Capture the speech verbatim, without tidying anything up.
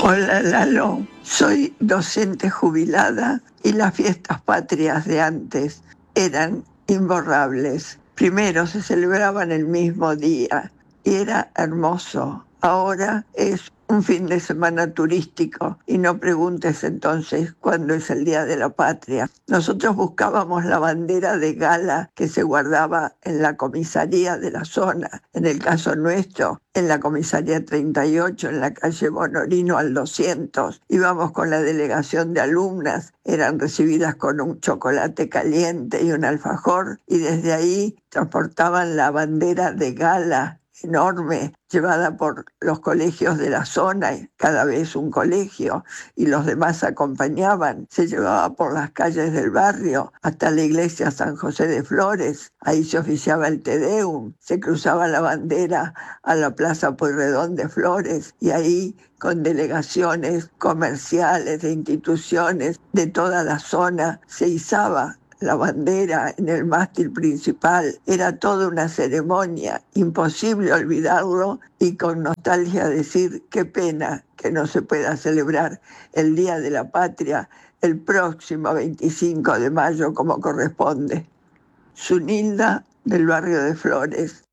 Hola Lalo, soy docente jubilada y las fiestas patrias de antes eran imborrables. Primero se celebraban el mismo día y era hermoso. Ahora es un fin de semana turístico y no preguntes entonces cuándo es el Día de la Patria. Nosotros buscábamos la bandera de gala que se guardaba en la comisaría de la zona, en el caso nuestro, en la comisaría treinta y ocho, en la calle Bonorino al doscientos. Íbamos con la delegación de alumnas, eran recibidas con un chocolate caliente y un alfajor, y desde ahí transportaban la bandera de gala enorme, llevada por los colegios de la zona, cada vez un colegio, y los demás acompañaban. Se llevaba por las calles del barrio hasta la iglesia San José de Flores. Ahí se oficiaba el Te Deum, se cruzaba la bandera a la Plaza Pueyrredón de Flores, y ahí, con delegaciones comerciales, de instituciones de toda la zona, se izaba la bandera en el mástil principal. Era toda una ceremonia, imposible olvidarlo, y con nostalgia decir qué pena que no se pueda celebrar el Día de la Patria el próximo veinticinco de mayo como corresponde. Zunilda, del barrio de Flores.